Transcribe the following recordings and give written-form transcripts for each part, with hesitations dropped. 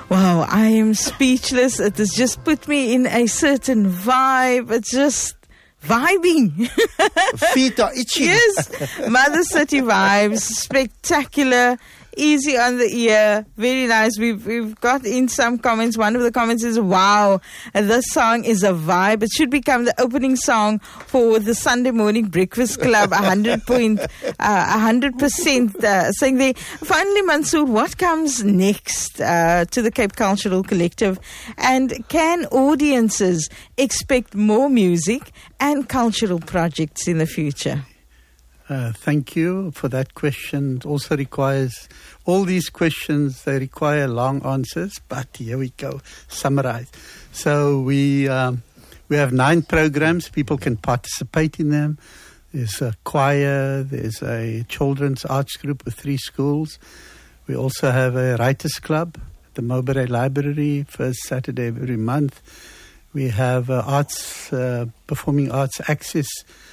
Wow, I am speechless. It has just put me in a certain vibe. It's just vibing. Feet are itching. Yes, Mother City vibes, spectacular, easy on the ear, very nice. We've got in some comments. One of the comments is, wow, this song is a vibe. It should become the opening song for the Sunday Morning Breakfast Club. 100% saying there. Finally, Mansoor, what comes next to the Cape Cultural Collective? And can audiences expect more music and cultural projects in the future? Thank you for that question. It also requires, all these questions, they require long answers, but here we go, summarize. So we have 9 programs. People can participate in them. There's a choir, there's a children's arts group with 3 schools. We also have a writers club at the Mowbray Library, first Saturday of every month. We have performing arts access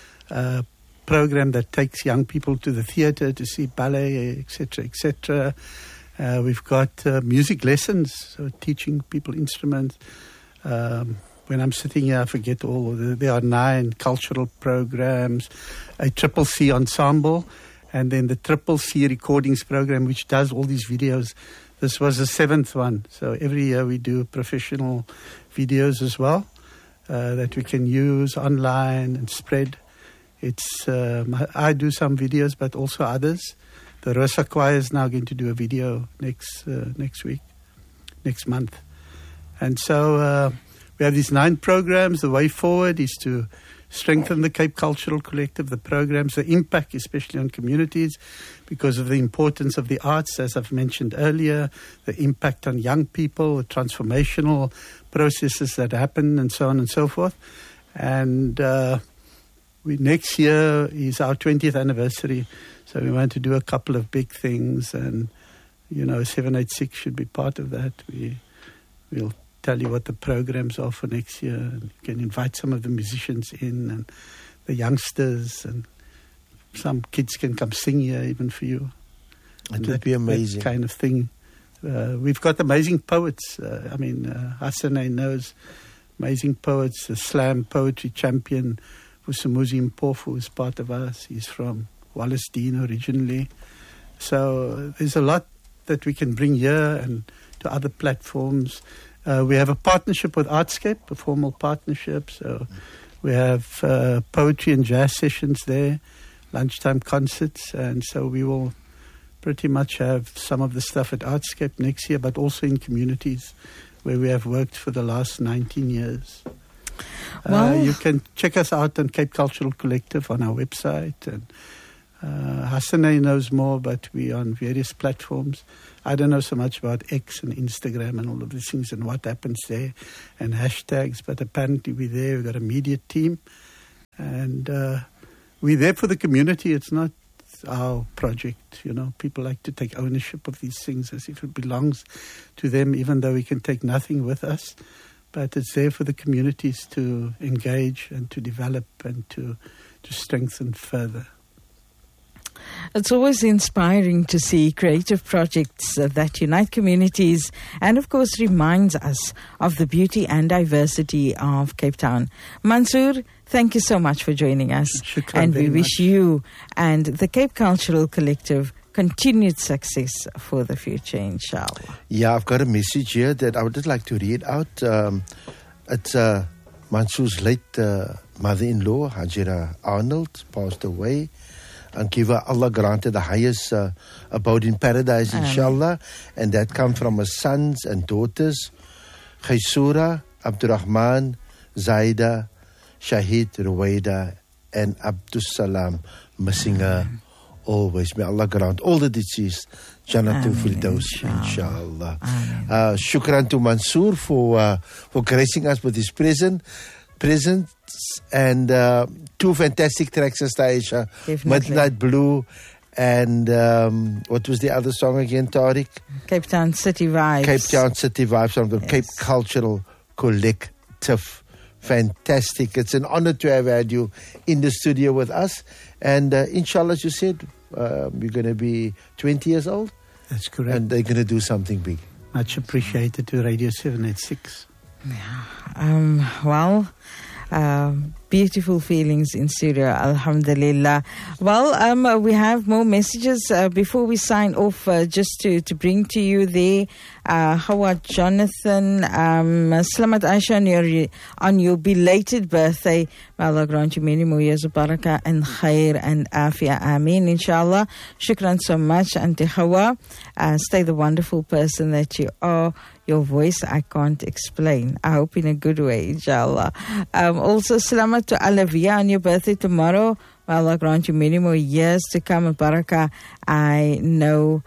program that takes young people to the theatre to see ballet, etc., etc. We've got music lessons, so teaching people instruments. When I'm sitting here, I forget all. There are 9 cultural programs, a Triple C ensemble, and then the Triple C recordings program, which does all these videos. This was the 7th one. So every year we do professional videos as well that we can use online and spread. It's I do some videos, but also others. The Rosa Choir is now going to do a video next month. And so we have these 9 programs. The way forward is to strengthen the Cape Cultural Collective, the programs, the impact, especially on communities, because of the importance of the arts, as I've mentioned earlier, the impact on young people, the transformational processes that happen, and so on and so forth. And next year is our 20th anniversary, so we want to do a couple of big things, and 786 should be part of that. We'll tell you what the programs are for next year, and you can invite some of the musicians in and the youngsters, and some kids can come sing here even for you. It would be amazing. That kind of thing. We've got amazing poets. Hassanay knows amazing poets, the slam poetry champion Usumuzi Mpofu is part of us. He's from Wallace Dean originally. So there's a lot that we can bring here and to other platforms. We have a partnership with Artscape, a formal partnership. So we have poetry and jazz sessions there, lunchtime concerts. And so we will pretty much have some of the stuff at Artscape next year, but also in communities where we have worked for the last 19 years. You can check us out on Cape Cultural Collective on our website. And Hassanay knows more, but we're on various platforms. I don't know so much about X and Instagram and all of these things and what happens there and hashtags, but apparently we're there. We've got a media team, and we're there for the community. It's not our project. People like to take ownership of these things as if it belongs to them, even though we can take nothing with us. But it's there for the communities to engage and to develop and to strengthen further. It's always inspiring to see creative projects that unite communities and, of course, reminds us of the beauty and diversity of Cape Town. Mansoor, thank you so much for joining us. Shukran, and we wish much. you and the Cape Cultural Collective continued success for the future, inshallah. Yeah, I've got a message here that I would just like to read out. It's Mansoor's late mother-in-law, Hajira Arnold, passed away. And give her Allah granted the highest abode in paradise, inshallah. And that comes from her sons and daughters, Khaysura, Abdurrahman, Zaida, Shahid, Ruwaida, and Abdus Salam, missing her always. May Allah grant all the deceased Jannatul Firdaus, inshallah. Shukran to Mansoor for gracing us with his presence and 2 fantastic tracks, Sister Aisha. Midnight Blue and what was the other song again, Tariq? Cape Town City Vibes. Cape Town City Vibes from the Cape Cultural Collective. Fantastic. It's an honor to have had you in the studio with us. And inshallah, as you said, you're going to be 20 years old. That's correct. And they're going to do something big. Much appreciated to Radio 786. Beautiful feelings in Syria, alhamdulillah. Well, we have more messages before we sign off, just to bring to you there. Howard Jonathan, Slamat Aisha on your belated birthday. May Allah grant you many more years of barakah and khair and afia. Ameen, inshallah. Shukran so much, Auntie Hawa. Stay the wonderful person that you are. Your voice I can't explain. I hope in a good way, inshallah. Also, Salamat to Alavia on your birthday tomorrow. May Allah grant you many more years to come. Barakah. I know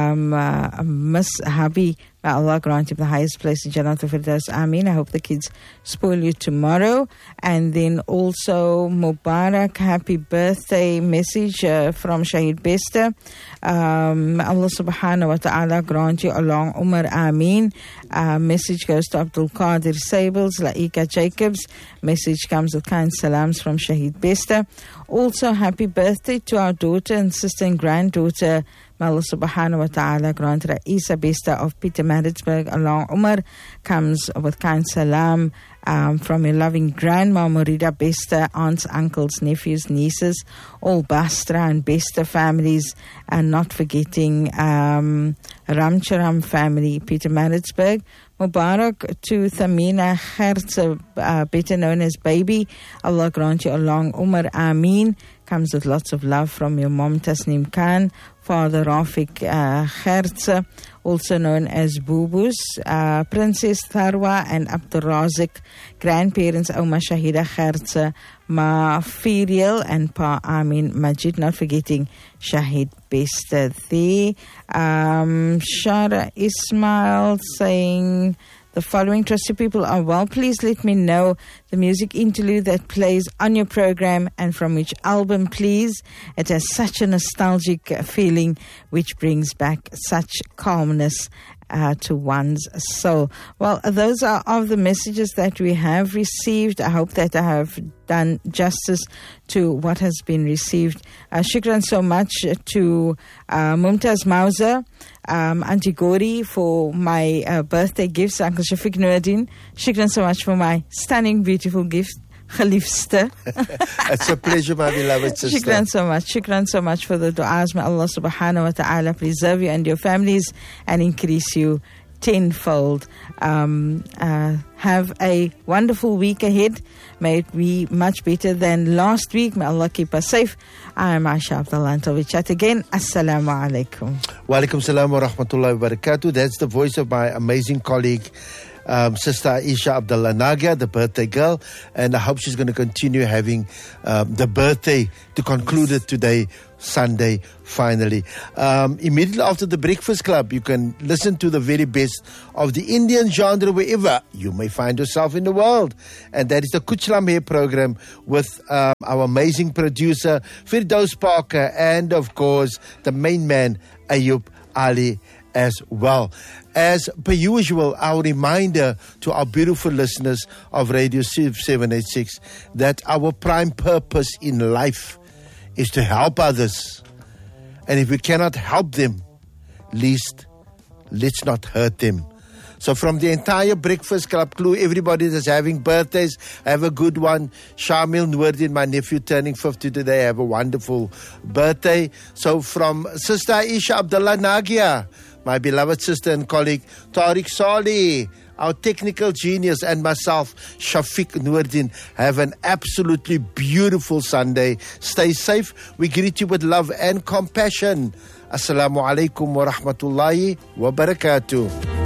Miss Habi, may Allah grant you the highest place in Jannat al-Firdaus. Ameen. I hope the kids spoil you tomorrow. And then also Mubarak, happy birthday message from Shahid Bester. Allah subhanahu wa ta'ala grant you a long Umar. Ameen. Message goes to Abdul Qadir Sables, Laika Jacobs. Message comes with kind salams from Shahid Bester. Also, happy birthday to our daughter and sister and granddaughter. May Allah subhanahu wa ta'ala grant Raisa Bester of Peter Maritzburg along Umar, comes with kind salam from your loving grandma Morida Bester, aunts, uncles, nephews, nieces, all Bastra and Bester families, and not forgetting Ramcharam family, Peter Maritzburg. Mubarak to Thamina Khertz, better known as Baby. Allah grant you a long Umar. Ameen. Comes with lots of love from your mom Tasneem Khan, father Rafik Khertz, also known as Boobus, Princess Tharwa and Abdul Razik, grandparents Oma Shahida Khertz, Ma Firiel and Pa Amin Majid, not forgetting Shahid Bester there. Shara Ismail saying the following: trusted people are well. Please let me know the music interlude that plays on your program and from which album, please. It has such a nostalgic feeling which brings back such calmness to one's soul. Well, those are of the messages that we have received. I hope that I have done justice to what has been received. Shukran so much to Mumtaz Mauser, Auntie Gori, for my birthday gifts, Uncle Shafiq Nuruddin. Shukran so much for my stunning, beautiful gift. Khaliefste. It's a pleasure, my beloved sister. Shukran so much. Shukran so much for the du'as. May Allah subhanahu wa ta'ala preserve you and your families and increase you tenfold. Have a wonderful week ahead. May it be much better than last week. May Allah keep us safe. I am Aisha Abdullah. Until we chat again, Assalamu alaikum. Wa alaikum salam wa rahmatullahi wa barakatuh. That's the voice of my amazing colleague, Sister Aisha Abdullah Nagia, the birthday girl, and I hope she's going to continue having the birthday to conclude it today, Sunday, finally. Immediately after the Breakfast Club, you can listen to the very best of the Indian genre wherever you may find yourself in the world. And that is the Kuchlam Hair program with our amazing producer, Firdaus Parker, and of course, the main man, Ayub Ali, as well. As per usual, our reminder to our beautiful listeners of Radio 786 that our prime purpose in life is to help others. And if we cannot help them, least let's not hurt them. So from the entire Breakfast Club crew, everybody that's having birthdays, have a good one. Shamil Nuruddin, my nephew, turning 50 today, have a wonderful birthday. So from Sister Aisha Abdullah Nagia, my beloved sister and colleague, Tariq Saleh, our technical genius, and myself, Shafiq Nuruddin, have an absolutely beautiful Sunday. Stay safe. We greet you with love and compassion. Assalamu alaikum wa rahmatullahi wa barakatuh.